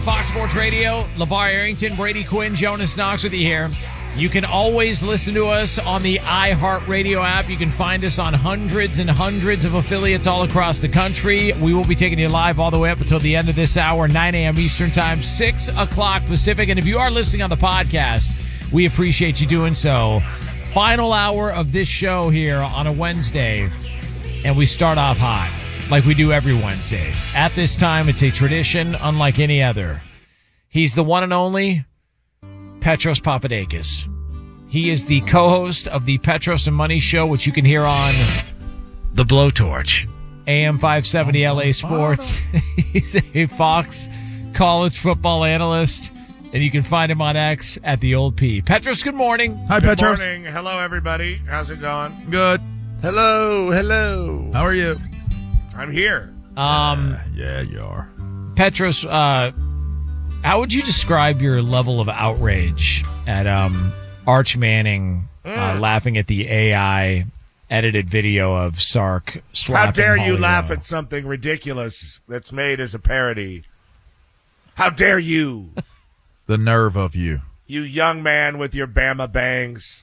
Fox Sports Radio. LeVar Arrington, Brady Quinn, Jonas Knox with you here. You can always listen to us on the iHeartRadio app. You can find us on hundreds and hundreds of affiliates all across the country. We will be taking you live all the way up until the end of this hour, 9 a.m. Eastern Time, 6 o'clock Pacific. And if you are listening on the podcast, we appreciate you doing so. Final hour of this show here on a Wednesday, and we start off hot like we do every Wednesday. At this time, it's a tradition unlike any other. He's the one and only Petros Papadakis. He is the co-host of the Petros and Money Show, which you can hear on The Blowtorch, AM 570 LA Sports. He's a Fox college football analyst, and you can find him on X at The Old P. Petros, good morning. Hi, Petros. Good morning. Hello, everybody. How's it going? Good. Hello. How are you? I'm here. Yeah, you are. Petros, how would you describe your level of outrage at Arch Manning laughing at the AI edited video of Sark slapping How dare you Holly laugh Rowe? at something ridiculous that's made as a parody? How dare you? The nerve of you. You young man with your Bama bangs.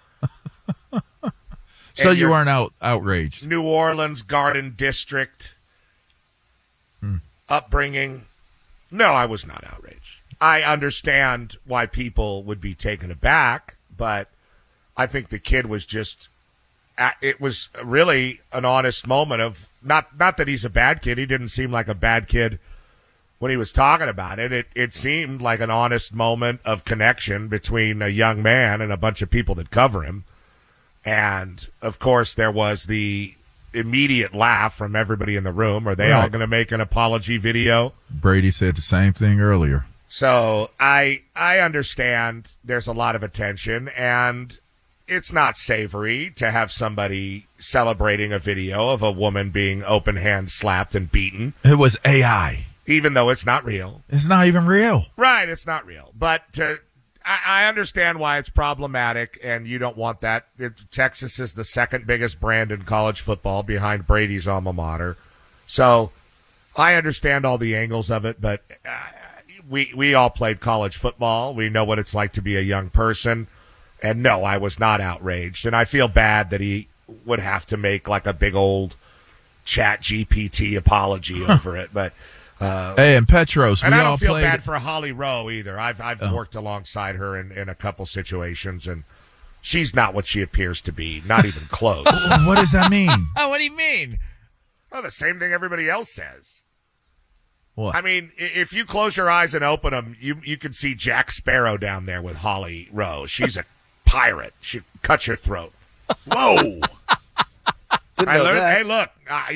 So And you your aren't outraged. New Orleans Garden District upbringing. No, I was not outraged. I understand why people would be taken aback, but I think the kid was just, it was really an honest moment of, not that he's a bad kid. He didn't seem like a bad kid when he was talking about it. It seemed like an honest moment of connection between a young man and a bunch of people that cover him. And, of course, there was the immediate laugh from everybody in the room. Are they all going to make an apology video? Brady said the same thing earlier. So I understand there's a lot of attention, and it's not savory to have somebody celebrating a video of a woman being open hand slapped and beaten. It was AI. Even though it's not real. It's not even real. Right, it's not real. But I understand why it's problematic, and you don't want that. Texas is the second biggest brand in college football behind Brady's alma mater. So I understand all the angles of it, but we all played college football. We know what it's like to be a young person. And no, I was not outraged. And I feel bad that he would have to make like a big old Chat GPT apology over it. But hey, and Petros, and we I don't all feel played. bad for Holly Rowe either. I've worked alongside her in a couple situations, and she's not what she appears to be, not even close. What does that mean? Oh, what do you mean? Well, the same thing everybody else says. What? I mean, if you close your eyes and open them, you can see Jack Sparrow down there with Holly Rowe. She's a pirate. She cut your throat. Whoa. Hey, look,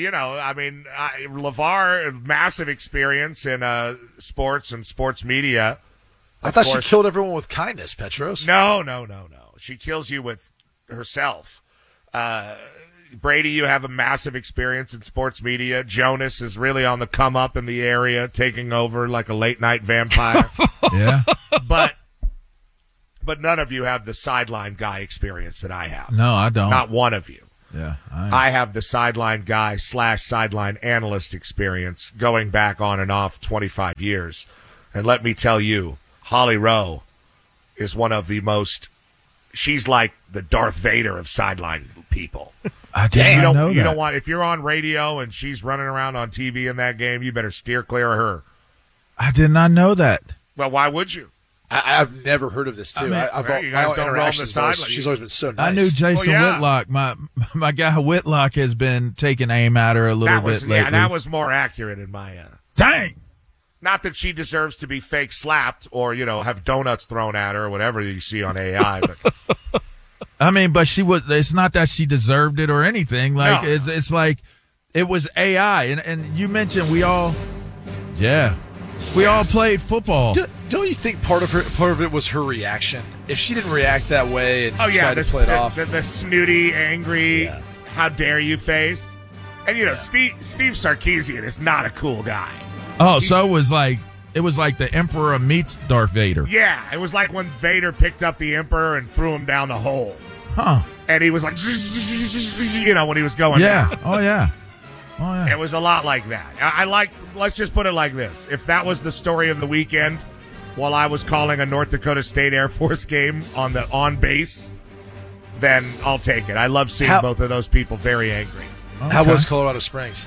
LeVar, massive experience in sports and sports media. I thought she killed everyone with kindness, Petros. No. She kills you with herself. Brady, you have a massive experience in sports media. Jonas is really on the come up in the area, taking over like a late night vampire. Yeah. But none of you have the sideline guy experience that I have. No, I don't. Not one of you. Yeah. I have the sideline guy / sideline analyst experience going back on and off 25 years. And let me tell you, Holly Rowe is one of the most, she's like the Darth Vader of sideline people. I didn't know that. You don't want, if you're on radio and she's running around on TV in that game, you better steer clear of her. I did not know that. Well, why would you? I've never heard of this, too. I mean, you guys don't roam the sideline. She's always been so nice. I knew Jason yeah. Whitlock. My guy Whitlock has been taking aim at her a little bit lately. Yeah, that was more accurate in my Dang. Not that she deserves to be fake slapped or, have donuts thrown at her or whatever you see on AI. But I mean, but she was. It's not that she deserved it or anything. Like No. it's like it was AI. And you mentioned we all played football. Don't you think part of it was her reaction? If she didn't react that way and try to play it off, the snooty, angry, how dare you face, and Steve Sarkisian is not a cool guy. Oh, so it was like the Emperor meets Darth Vader. Yeah, it was like when Vader picked up the Emperor and threw him down the hole. Huh. And he was like, when he was going down. Oh, yeah. Oh, yeah. It was a lot like that. Let's just put it like this. If that was the story of the weekend while I was calling a North Dakota State Air Force game on base, then I'll take it. I love seeing both of those people very angry. Okay. How was Colorado Springs?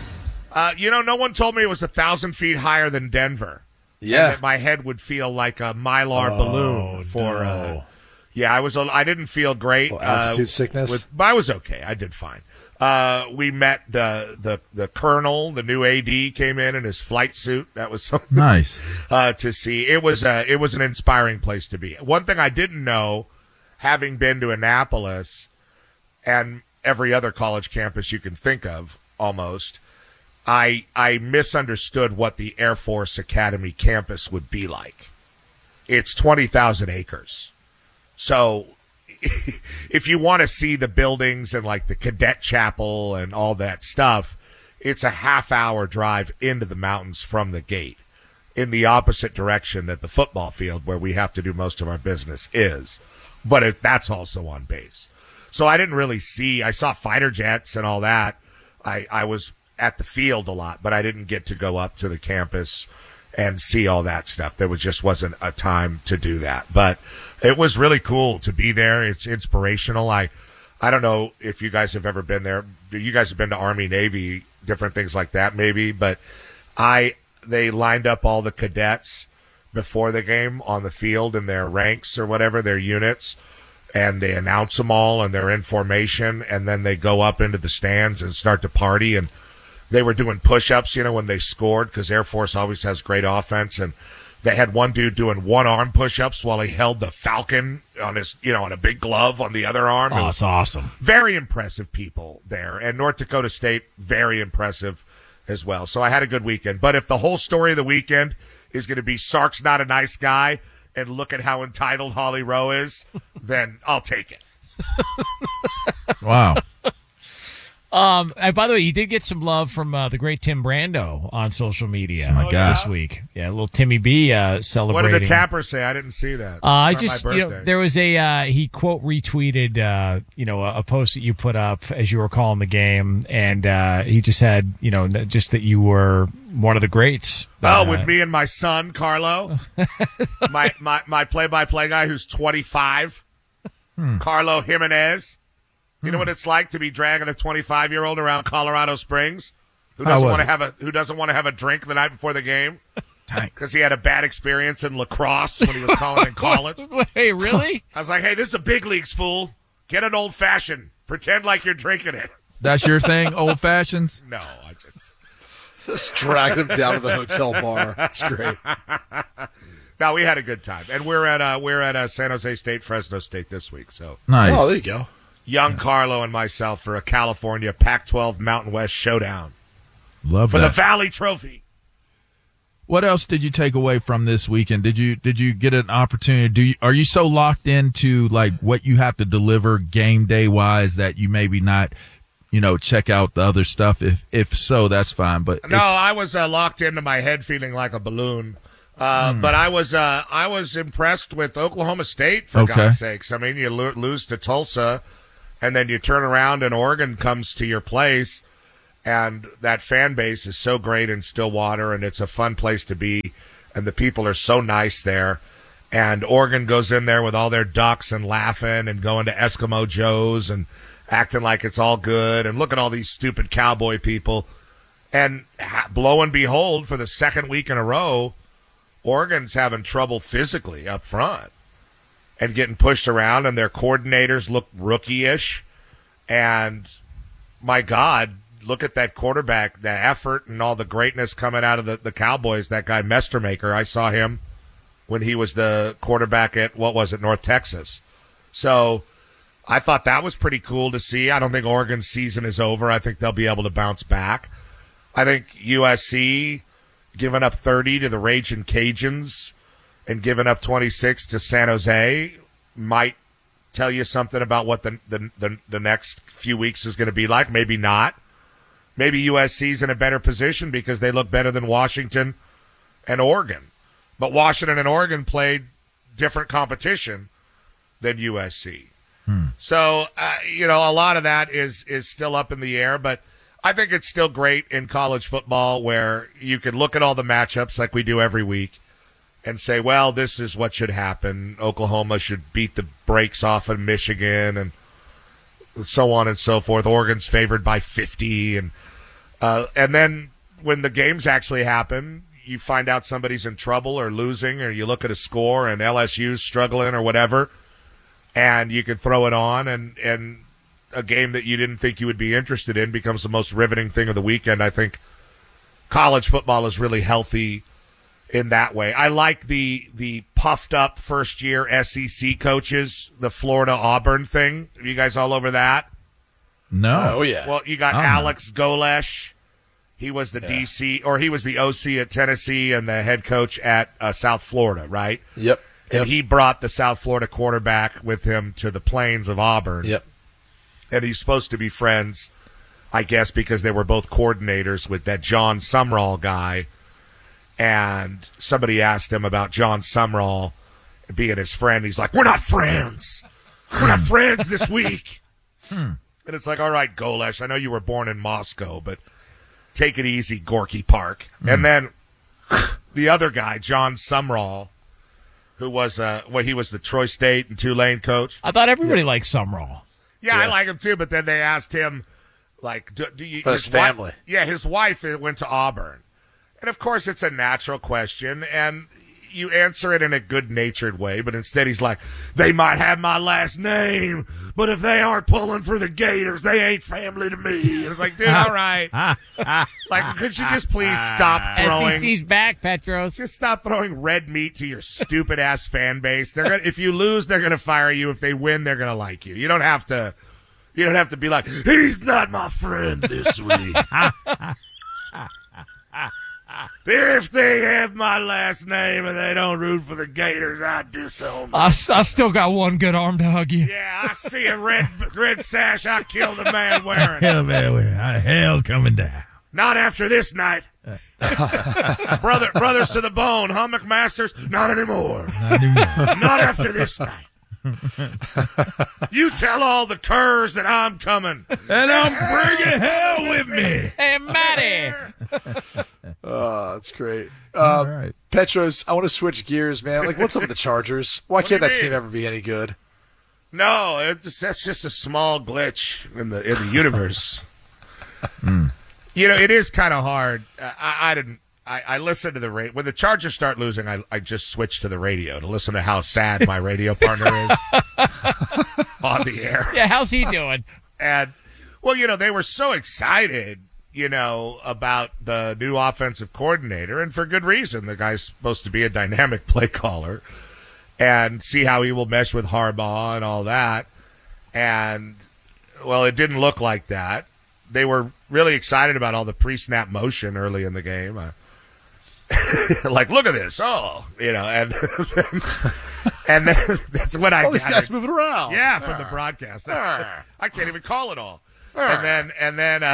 No one told me it was 1,000 feet higher than Denver. Yeah. And that my head would feel like a Mylar balloon for. No. I didn't feel great. Altitude sickness. I was okay. I did fine. We met the colonel. The new AD came in his flight suit. That was something nice to see. It was an inspiring place to be. One thing I didn't know, having been to Annapolis and every other college campus you can think of, almost, I misunderstood what the Air Force Academy campus would be like. It's 20,000 acres. So if you want to see the buildings and like the cadet chapel and all that stuff, it's a half-hour drive into the mountains from the gate in the opposite direction that the football field where we have to do most of our business is. But that's also on base. So I didn't really I saw fighter jets and all that. I was at the field a lot, but I didn't get to go up to the campus and see all that stuff. There wasn't a time to do that. But it was really cool to be there. It's inspirational. I don't know if you guys have ever been there. You guys have been to Army, Navy, different things like that maybe. But they lined up all the cadets before the game on the field in their ranks or whatever, their units, and they announce them all and they're in formation, and then they go up into the stands and start to party. And they were doing push-ups, when they scored, because Air Force always has great offense. And they had one dude doing one-arm push-ups while he held the Falcon on his, on a big glove on the other arm. Oh, it's awesome. Very impressive people there. And North Dakota State, very impressive as well. So I had a good weekend. But if the whole story of the weekend is going to be Sark's not a nice guy and look at how entitled Holly Rowe is, then I'll take it. Wow. And by the way, you did get some love from the great Tim Brando on social media this week. Yeah, a little Timmy B celebrating. What did the Tapper say? I didn't see that. I just, there was he quote retweeted, a post that you put up as you were calling the game, and he just had, just that you were one of the greats. With me and my son, Carlo, my play-by-play guy who's 25, Carlo Jimenez. You know what it's like to be dragging a 25-year-old around Colorado Springs who doesn't want to have a drink the night before the game because he had a bad experience in lacrosse when he was calling in college. Hey, really? I was like, hey, this is a big leagues, fool. Get an old-fashioned. Pretend like you're drinking it. That's your thing, old-fashions? No, I just drag him down to the hotel bar. That's great. No, we had a good time, and we're at San Jose State, Fresno State this week. So nice. Oh, there you go. Young Carlo and myself for a California Pac-12 Mountain West showdown. Love for that. The Valley Trophy. What else did you take away from this weekend? Did you get an opportunity? Are you so locked into like what you have to deliver game day wise that you maybe not, check out the other stuff? If so, that's fine. But no, I was locked into my head, feeling like a balloon. But I was impressed with Oklahoma State, for God's sakes. I mean, you lose to Tulsa, and then you turn around and Oregon comes to your place, and that fan base is so great in Stillwater, and it's a fun place to be, and the people are so nice there. And Oregon goes in there with all their ducks and laughing and going to Eskimo Joe's and acting like it's all good, and look at all these stupid cowboy people. And lo and behold, for the second week in a row, Oregon's having trouble physically up front and getting pushed around, and their coordinators look rookie-ish. And, my God, look at that quarterback, the effort and all the greatness coming out of the Cowboys. That guy, Mestermaker, I saw him when he was the quarterback at, North Texas. So I thought that was pretty cool to see. I don't think Oregon's season is over. I think they'll be able to bounce back. I think USC giving up 30 to the Ragin' Cajuns and giving up 26 to San Jose might tell you something about what the next few weeks is going to be like. Maybe not. Maybe USC's in a better position because they look better than Washington and Oregon. But Washington and Oregon played different competition than USC. So, a lot of that is still up in the air. But I think it's still great in college football where you can look at all the matchups like we do every week and say, well, this is what should happen. Oklahoma should beat the brakes off of Michigan and so on and so forth. Oregon's favored by 50. And then when the games actually happen, you find out somebody's in trouble or losing, or you look at a score and LSU's struggling or whatever, and you can throw it on, and a game that you didn't think you would be interested in becomes the most riveting thing of the weekend. I think college football is really healthy in that way. I like the puffed up first year SEC coaches, the Florida Auburn thing. Are you guys all over that? No. Oh yeah. Well, you got Alex Golesh. He was the DC, or he was the OC at Tennessee and the head coach at South Florida, right? Yep. And he brought the South Florida quarterback with him to the plains of Auburn. Yep. And he's supposed to be friends, I guess, because they were both coordinators with that John Sumrall guy. And somebody asked him about John Sumrall being his friend. He's like, we're not friends. We're not friends this week. And it's like, all right, Golesh, I know you were born in Moscow, but take it easy, Gorky Park. And then the other guy, John Sumrall, who was he was the Troy State and Tulane coach. I thought everybody liked Sumrall. Yeah, I like him too. But then they asked him, like, do you? His family. His wife went to Auburn, and of course it's a natural question, and you answer it in a good-natured way. But instead, he's like, they might have my last name, but if they aren't pulling for the Gators, they ain't family to me. It's like, dude, all right. Like, could you just please stop throwing? SEC's back, Petros. Just stop throwing red meat to your stupid ass fan base. They're gonna, if you lose, they're gonna fire you. If they win, they're gonna like you. You don't have to be like, he's not my friend this week. If they have my last name and they don't root for the Gators, I disown them. I still got one good arm to hug you. Yeah, I see a red sash I killed a man wearing. Hell coming down. Not after this night. Brothers to the bone, huh, McMasters? Not anymore. Not after this night. You tell all the curs that I'm coming. And I'm bringing hell with me. Hey, Matty. Oh, that's great. All right. Petros, I want to switch gears, man. Like, what's up with the Chargers? Why can't that team ever be any good? No, that's just a small glitch in the universe. You know, it is kind of hard. I listen to the radio. When the Chargers start losing, I just switch to the radio to listen to how sad my radio partner is on the air. Yeah, how's he doing? And, well, you know, they were so excited, you know, about the new offensive coordinator, and for good reason. The guy's supposed to be a dynamic play caller, and see how he will mesh with Harbaugh and all that. And, well, it didn't look like that. They were really excited about all the pre-snap motion early in the game. Like, look at this. Oh, you know, and then that's what I all these guys moving around. Yeah, from the broadcast. I can't even call it all. And then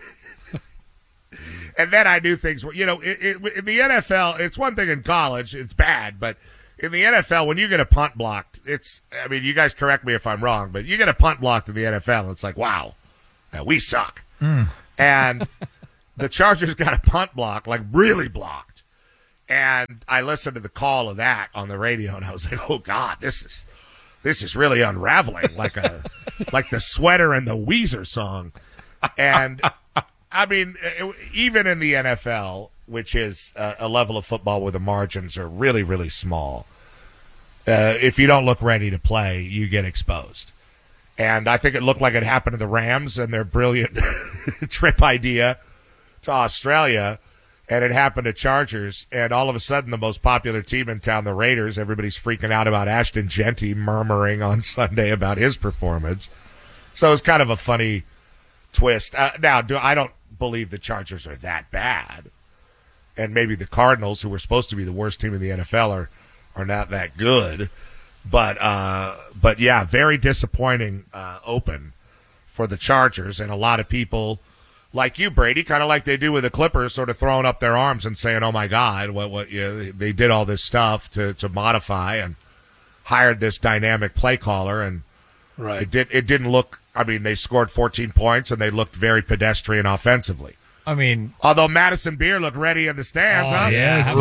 I knew things were, you know, in the NFL, it's one thing in college, it's bad, but in the NFL, when you get a punt blocked, I mean, you guys correct me if I'm wrong, but you get a punt blocked in the NFL, it's like, wow, we suck. And the Chargers got a punt block, like really blocked. And I listened to the call of that on the radio, and I was like, oh God, this is really unraveling, like the sweater in the Weezer song. And I mean, even in the NFL, which is a level of football where the margins are really, really small, if you don't look ready to play, you get exposed. And I think it looked like it happened to the Rams and their brilliant trip idea to Australia. And it happened to Chargers. And all of a sudden, the most popular team in town, the Raiders, everybody's freaking out about Ashton Genty murmuring on Sunday about his performance. So it's kind of a funny twist. Now, I don't believe the Chargers are that bad. And maybe the Cardinals, who were supposed to be the worst team in the NFL, are not that good. But yeah, very disappointing open for the Chargers, and a lot of people like you, Brady, kind of like they do with the Clippers, sort of throwing up their arms and saying, "Oh my God, what you know, they did all this stuff to modify and hired this dynamic play caller, and Right. It didn't look. I mean, they scored 14 points and they looked very pedestrian offensively. I mean, although Madison Beer looked ready in the stands, huh? Yeah,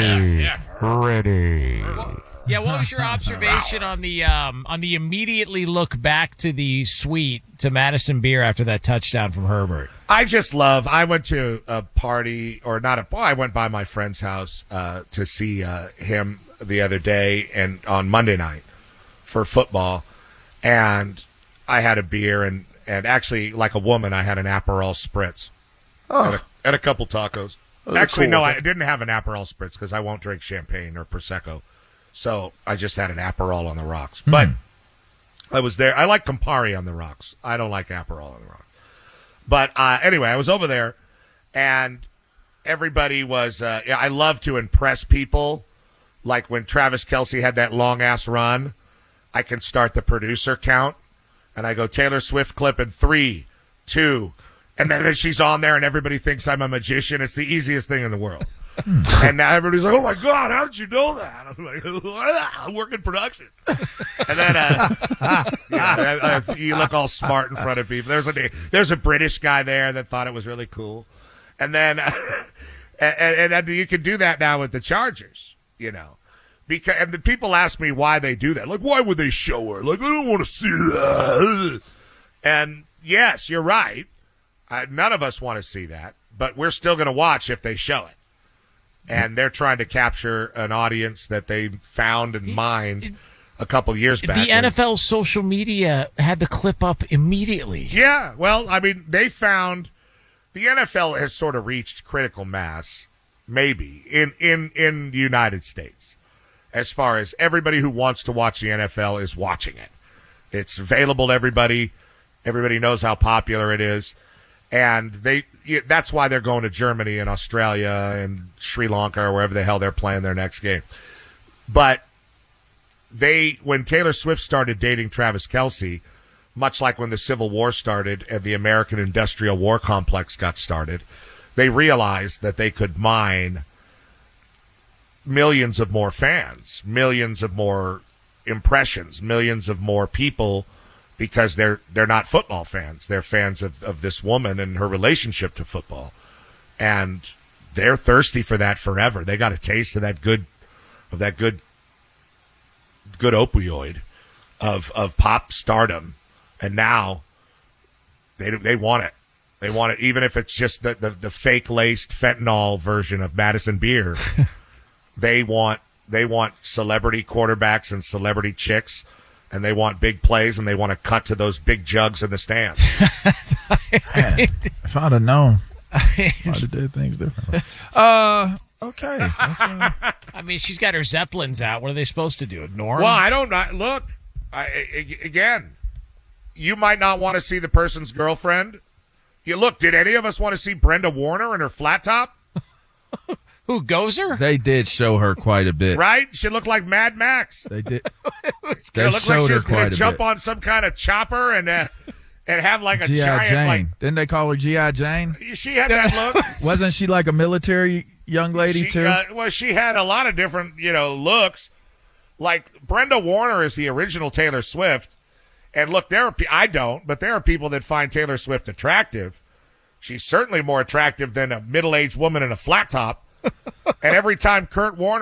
ready. Yeah, what was your observation on the immediately look back to the suite to Madison Beer after that touchdown from Herbert? I went to a party, or not I went by my friend's house to see him the other day and on Monday night for football, and I had a beer and actually, like a woman, I had an Aperol Spritz and a couple tacos. Actually, no, I didn't have an Aperol Spritz because I won't drink champagne or Prosecco. So I just had an Aperol on the rocks. But I was there. I like Campari on the rocks. I don't like Aperol on the rocks. But anyway, I was over there, and everybody was I love to impress people. Like when Travis Kelce had that long-ass run, I can start the producer count, and I go, Taylor Swift clip in 3, 2, and then she's on there, and everybody thinks I'm a magician. It's the easiest thing in the world. And now everybody's like, oh, my God, how did you know that? I'm like, I work in production. And then you look all smart in front of people. There's a British guy there that thought it was really cool. And then and you can do that now with the Chargers, you know. And the people ask me why they do that. Like, why would they show her? Like, I don't want to see that. And, yes, you're right. None of us want to see that. But we're still going to watch if they show it. And they're trying to capture an audience that they found and mined a couple years back. The NFL social media had the clip up immediately. Yeah, well, I mean, they found the NFL has sort of reached critical mass, maybe, in the United States, as far as everybody who wants to watch the NFL is watching it. It's available to everybody. Everybody knows how popular it is. And that's why they're going to Germany and Australia and Sri Lanka or wherever the hell they're playing their next game. But when Taylor Swift started dating Travis Kelce, much like when the Civil War started and the American Industrial War Complex got started, they realized that they could mine millions of more fans, millions of more impressions, millions of more people, because they're not football fans. They're fans of this woman and her relationship to football. And they're thirsty for that forever. They got a taste of that good opioid of pop stardom. And now they want it. They want it, even if it's just the fake laced fentanyl version of Madison Beer. They want celebrity quarterbacks and celebrity chicks. And they want big plays, and they want to cut to those big jugs in the stands. Man, if I'd have known, I'd have did things differently. Okay. I mean, she's got her Zeppelins out. What are they supposed to do? Ignore them? Well, I don't know. Look, again, you might not want to see the person's girlfriend. Did any of us want to see Brenda Warner in her flat top? Who, Gozer? They did show her quite a bit. Right? She looked like Mad Max. They did. They looked like she was going to jump on some kind of chopper and have like a giant... Jane. Like, didn't they call her G.I. Jane? She had that look. Wasn't she like a military young lady, too? Well, she had a lot of different, looks. Like, Brenda Warner is the original Taylor Swift. And look, I don't, but there are people that find Taylor Swift attractive. She's certainly more attractive than a middle-aged woman in a flat top. And every time Kurt Warner